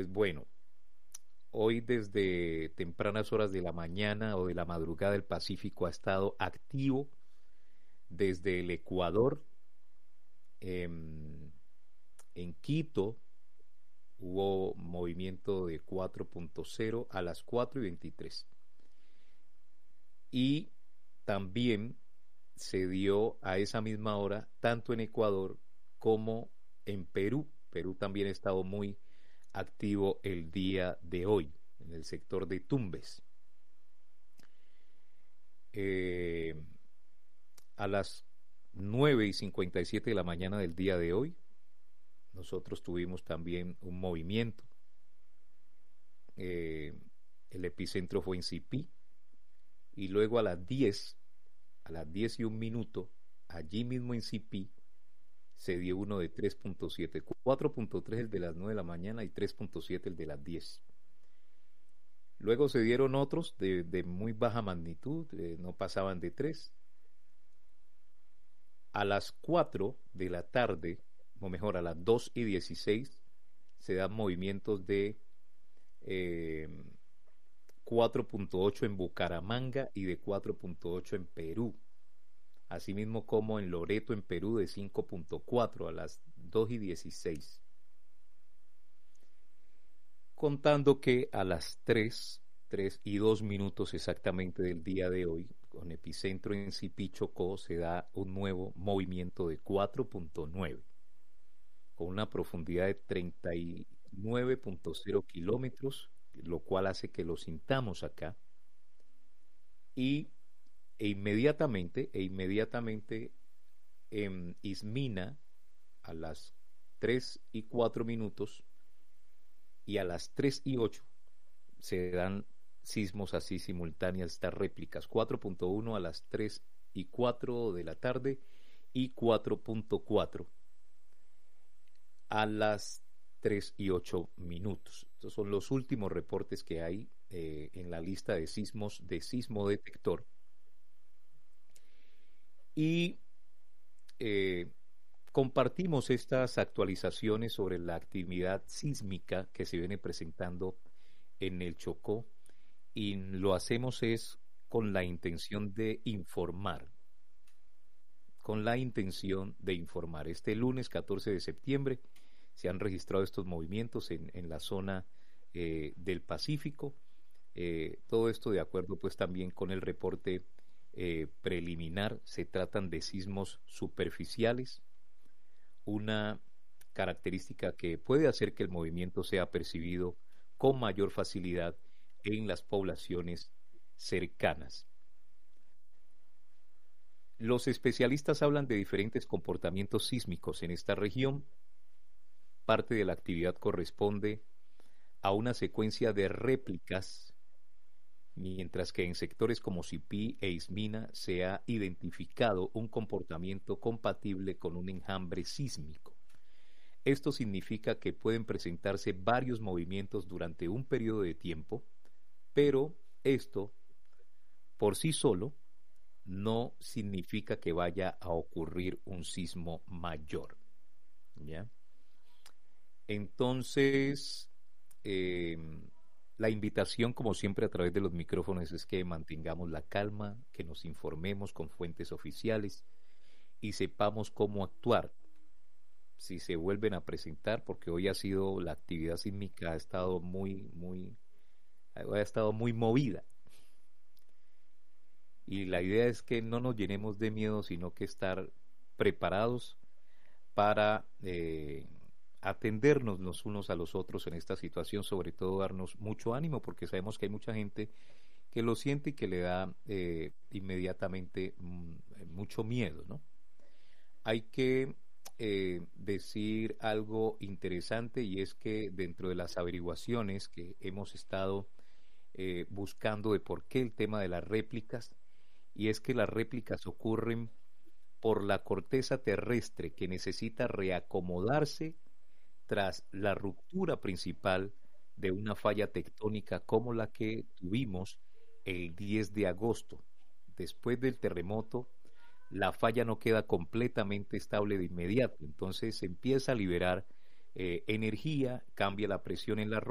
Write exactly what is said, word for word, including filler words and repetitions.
Pues bueno, hoy desde tempranas horas de la mañana o de la madrugada el Pacífico ha estado activo desde el Ecuador. em, en Quito hubo movimiento de cuatro punto cero a las cuatro y veintitrés. Y también se dio a esa misma hora tanto en Ecuador como en Perú. Perú también ha estado muy activo el día de hoy en el sector de Tumbes. Eh, a las nueve y cincuenta y siete de la mañana del día de hoy, nosotros tuvimos también un movimiento. Eh, el epicentro fue en Sipí y luego a las diez, a las diez y un minuto, allí mismo en Sipí, se dio uno de tres punto siete, cuatro punto tres el de las nueve de la mañana y tres punto siete el de las diez. Luego se dieron otros de, de muy baja magnitud, eh, no pasaban de tres. A las cuatro de la tarde, o mejor, a las dos y dieciséis, se dan movimientos de eh, cuatro punto ocho en Bucaramanga y de cuatro punto ocho en Perú. Asimismo como en Loreto, en Perú, de cinco punto cuatro a las dos y dieciséis. Contando que a las tres, tres y dos minutos exactamente del día de hoy, con epicentro en Sipí, Chocó, se da un nuevo movimiento de cuatro punto nueve, con una profundidad de treinta y nueve punto cero kilómetros, lo cual hace que lo sintamos acá. Y e inmediatamente, e inmediatamente en Ismina, a las tres y cuatro minutos, y a las tres y ocho se dan sismos así simultáneas, estas réplicas, cuatro punto uno a las tres y cuatro de la tarde y cuatro punto cuatro a las tres y ocho minutos. Estos son los últimos reportes que hay eh, en la lista de sismos de sismo detector. Y eh, compartimos estas actualizaciones sobre la actividad sísmica que se viene presentando en el Chocó, y lo hacemos es con la intención de informar, con la intención de informar. Este lunes catorce de septiembre se han registrado estos movimientos en, en la zona eh, del Pacífico. Eh, todo esto de acuerdo pues también con el reporte eh, preliminar. Se tratan de sismos superficiales, una característica que puede hacer que el movimiento sea percibido con mayor facilidad en las poblaciones cercanas. Los especialistas hablan de diferentes comportamientos sísmicos en esta región. Parte de la actividad corresponde a una secuencia de réplicas, mientras que en sectores como Sipí e Ismina se ha identificado un comportamiento compatible con un enjambre sísmico. Esto significa que pueden presentarse varios movimientos durante un periodo de tiempo, pero esto por sí solo no significa que vaya a ocurrir un sismo mayor, ¿ya? Entonces, eh, la invitación, como siempre, a través de los micrófonos es que mantengamos la calma, que nos informemos con fuentes oficiales y sepamos cómo actuar si se vuelven a presentar, porque hoy ha sido, la actividad sísmica ha estado muy, muy, ha estado muy movida. Y la idea es que no nos llenemos de miedo, sino que estar preparados para eh, atendernos los unos a los otros en esta situación, sobre todo darnos mucho ánimo, porque sabemos que hay mucha gente que lo siente y que le da eh, inmediatamente mm, mucho miedo, ¿no? Hay que eh, decir algo interesante, y es que dentro de las averiguaciones que hemos estado eh, buscando de por qué el tema de las réplicas, y es que las réplicas ocurren por la corteza terrestre que necesita reacomodarse tras la ruptura principal de una falla tectónica como la que tuvimos el diez de agosto. Después del terremoto, la falla no queda completamente estable de inmediato, entonces se empieza a liberar eh, energía, cambia la presión en la